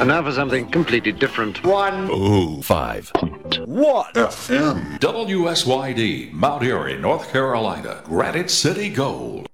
And now for something completely different. 105.1 FM. WSYD, Mount Airy, North Carolina. Granite City Gold.